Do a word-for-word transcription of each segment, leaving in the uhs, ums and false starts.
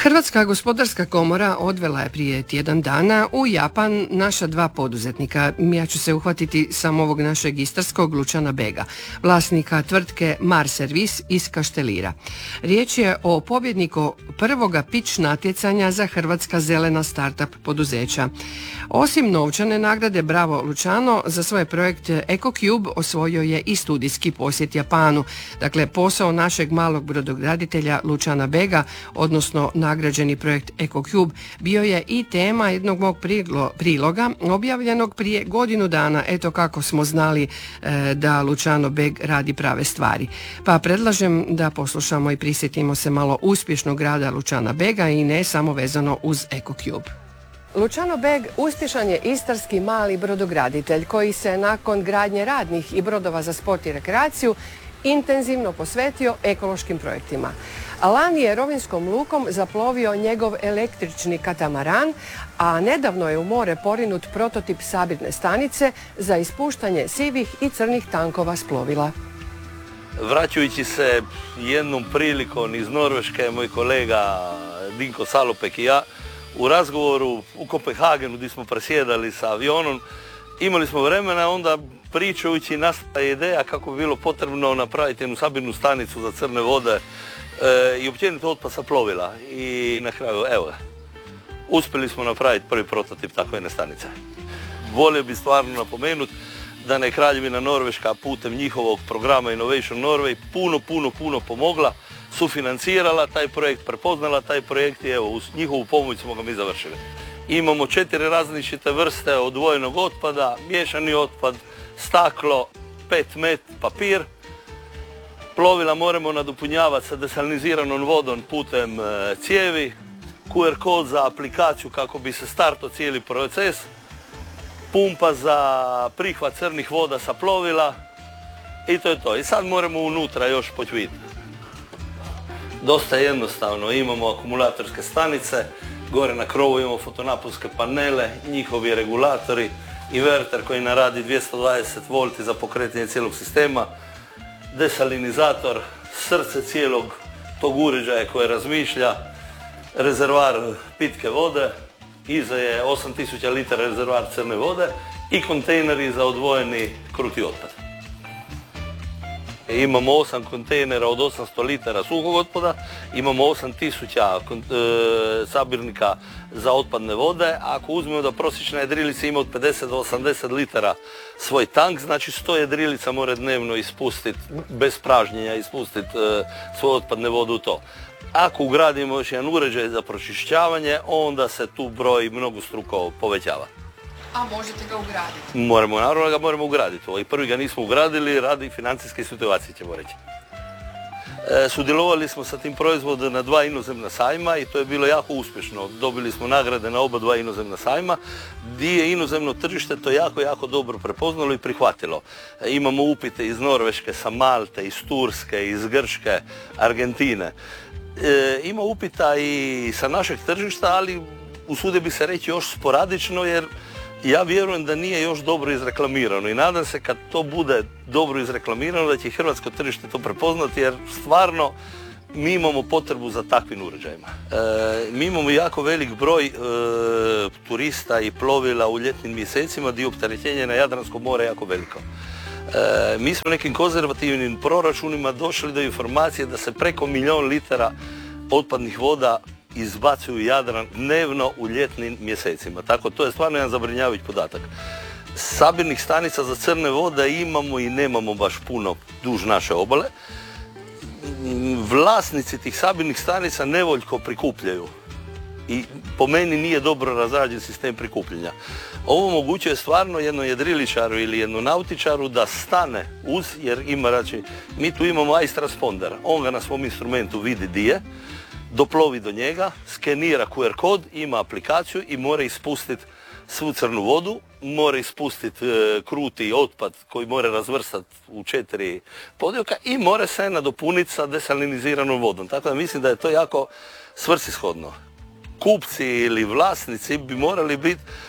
Hrvatska gospodarska komora odvela je prije tjedan dana u Japan naša dva poduzetnika. Ja ću se uhvatiti samo ovog našeg istarskog Lučana Bega, vlasnika tvrtke Mar Servis iz Kaštelira. Riječ je o pobjedniku prvoga pitch natjecanja za hrvatska zelena startup poduzeća. Osim novčane nagrade Bravo Lučano, za svoj projekt EcoCube osvojio je i studijski posjet Japanu. Dakle, posao našeg malog brodograditelja Lučana Bega, odnosno nagrađeni projekt EcoCube, bio je i tema jednog mog priloga objavljenog prije godinu dana. Eto kako smo znali e, da Lučano Beg radi prave stvari. Pa predlažem da poslušamo i prisjetimo se malo uspješnog rada Lučana Bega i ne samo vezano uz EcoCube. Lučano Beg uspješan je istarski mali brodograditelj koji se nakon gradnje radnih i brodova za sport i rekreaciju intenzivno posvetio ekološkim projektima. Lani je Rovinjskom lukom zaplovio njegov električni katamaran, a nedavno je u more porinut prototip sabirne stanice za ispuštanje sivih i crnih tankova s plovila. Vraćajući se jednom prilikom iz Norveške, moj kolega Dinko Salopek i ja, u razgovoru u Kopenhagenu gdje smo presjedali sa avionom, imali smo vremena, onda pričajući nastaje ideja kako bi bilo potrebno napraviti jednu sabirnu stanicu za crne vode e, i općenito otpad sa plovila. I na kraju, evo ga, uspjeli smo napraviti prvi prototip takve jedne stanice. Volio bi stvarno napomenuti da je Kraljevina Norveška putem njihovog programa Innovation Norway puno, puno, puno pomogla, sufinancirala taj projekt, prepoznala taj projekt i evo, uz njihovu pomoć smo ga mi završili. Imamo četiri različite vrste odvojenog otpada, miješani otpad, staklo, pet met, papir. Plovila moramo nadopunjavati sa desaliniziranom vodom putem e, cijevi, Q R kod za aplikaciju kako bi se startao cijeli proces, pumpa za prihvat crnih voda sa plovila i to je to. I sad moramo unutra još poći vidjeti. Dosta je jednostavno, imamo akumulatorske stanice, gore na krovu imamo fotonaponske panele, njihovi regulatori, inverter koji nam radi dvjesto dvadeset volti za pokretanje cijelog sistema, desalinizator, srce cijelog tog uređaja koje razmišlja, rezervar pitke vode, iza je osam tisuća litara rezervar crne vode i kontejneri za odvojeni kruti otpad. Imamo osam kontejnera od osamsto litara suhog otpada, imamo osam tisuća e, sabirnika za otpadne vode. Ako uzmemo da prosječna jedrilica ima od pedeset do osamdeset litara svoj tank, znači sto jedrilica mora dnevno ispustiti, bez pražnjenja ispustiti e, svoje otpadne vode u to. Ako ugradimo još jedan uređaj za pročišćavanje, onda se tu broj mnogostruko povećava. A možete ga ugraditi? Moramo, naravno ga moramo ugraditi. Ovaj prvi ga nismo ugradili radi financijske situacije, ćemo reći. E, sudjelovali smo sa tim proizvodom na dva inozemna sajma i to je bilo jako uspješno. Dobili smo nagrade na oba dva inozemna sajma, gdje je inozemno tržište to jako, jako dobro prepoznalo i prihvatilo. E, imamo upite iz Norveške, sa Malte, iz Turske, iz Grčke, Argentine. E, ima upita i sa našeg tržišta, ali usudio bi se reći još sporadično, jer ja vjerujem da nije još dobro izreklamirano i nadam se kad to bude dobro izreklamirano da će hrvatsko tržište to prepoznati, jer stvarno mi imamo potrebu za takvim uređajima. E, mi imamo jako velik broj e, turista i plovila u ljetnim mjesecima gdje je opterećenje na Jadransko more jako veliko. E, mi smo nekim konzervativnim proračunima došli do informacije da se preko milijun litara otpadnih voda izbacuju u Jadran dnevno u ljetnim mjesecima. Tako, to je stvarno jedan zabrinjavajući podatak. Sabirnih stanica za crne vode imamo i nemamo baš puno duž naše obale. Vlasnici tih sabirnih stanica nevoljko prikupljaju i po meni nije dobro razrađen sistem prikupljanja. Ovo omogućuje stvarno jednom jedriličaru ili jednom nautičaru da stane uz, jer ima, znači, mi tu imamo ice transponder, on ga na svom instrumentu vidi di je, doplovi do njega, skenira Q R kod, ima aplikaciju i mora ispustiti svu crnu vodu, mora ispustiti e, kruti otpad koji mora razvrstati u četiri podjelka i mora se nadopuniti sa desaliniziranom vodom. Tako da mislim da je to jako svrsishodno. Kupci ili vlasnici bi morali biti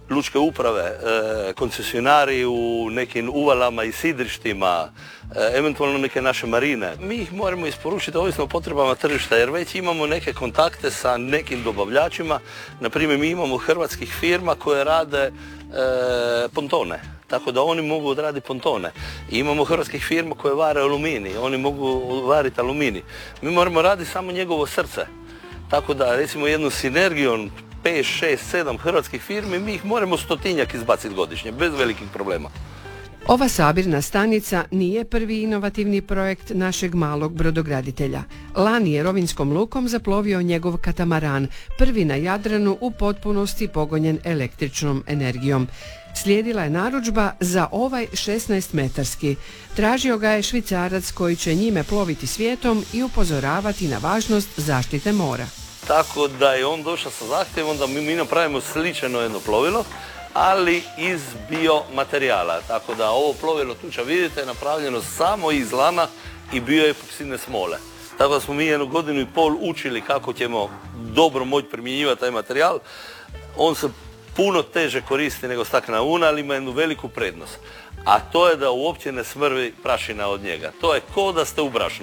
lučke uprave, koncesionari u nekim uvalama i sidrištima, eventualno neke naše marine. Mi ih moramo isporučiti ovisno o potrebama tržišta, jer već imamo neke kontakte sa nekim dobavljačima. Naprimjer, mi imamo hrvatskih firma koje rade pontone, tako da oni mogu odraditi pontone. I imamo hrvatskih firma koje vare aluminij, oni mogu variti aluminij. Mi moramo raditi samo njegovo srce. Tako da, recimo, jednu sinergijom pet, šest, sedam hrvatskih firmi, mi ih moramo stotinjak izbaciti godišnje, bez velikih problema. Ova sabirna stanica nije prvi inovativni projekt našeg malog brodograditelja. Lani je Rovinjskom lukom zaplovio njegov katamaran, prvi na Jadranu u potpunosti pogonjen električnom energijom. Slijedila je narudžba za ovaj šesnaestmetarski. Tražio ga je Švicarac koji će njime ploviti svijetom i upozoravati na važnost zaštite mora. Tako da je on došao sa zahtjevom da mi, mi napravimo sličano jedno plovilo, ali iz biomaterijala. Tako da ovo plovilo tuča, vidite, je napravljeno samo iz lana i bioepoksidne smole. Tako da smo mi jednu godinu i pol učili kako ćemo dobro moći primjenjivati taj materijal. On se puno teže koristi nego stakna una, ali ima jednu veliku prednost. A to je da uopće ne smrvi prašina od njega. To je ko da ste u brašnu.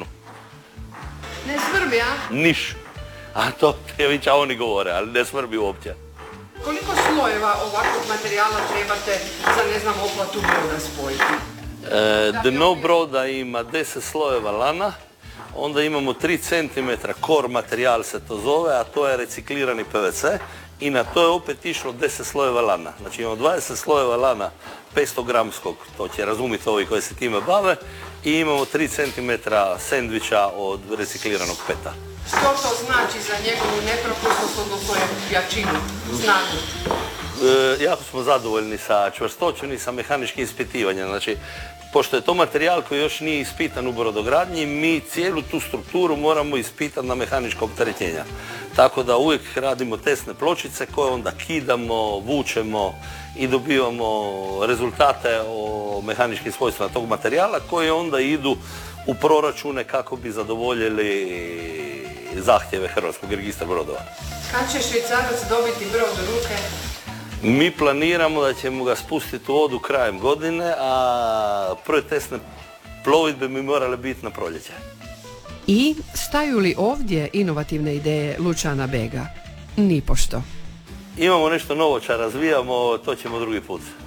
Ne smrbi, a? Niš. A to Pevića oni govore, ali ne smrbi uopće. Koliko slojeva ovakvog materijala trebate za, ne znam, oplatu broda spojiti? E, dno broda ima deset slojeva lana, onda imamo tri centimetra kor materijal se to zove, a to je reciklirani P V C i na to je opet išlo deset slojeva lana. Znači imamo dvadeset slojeva lana petsto gramskog, to će razumjeti ovi koji se time bave, i imamo tri centimetra sendviča od recikliranog peta. Što to znači za njegovu nepropusnost, odnosno jačinu, snagu? E, jako smo zadovoljni sa čvrstoćom i sa mehaničkim ispitivanjem. Znači, pošto je to materijal koji još nije ispitan u brodogradnji, mi cijelu tu strukturu moramo ispitati na mehanička opterećenja. Tako da uvijek radimo testne pločice koje onda kidamo, vučemo i dobivamo rezultate o mehaničkim svojstvima tog materijala koji onda idu u proračune kako bi zadovoljili zahtjeve Hrvatskog registra brodova. Kad će Švicarac dobiti brod u ruke? Mi planiramo da ćemo ga spustiti u vodu krajem godine, a prve testne plovidbe bi morale biti na proljeće. I staju li ovdje inovativne ideje Lučana Bega? Nipošto. Imamo nešto novo što razvijamo, to ćemo drugi put.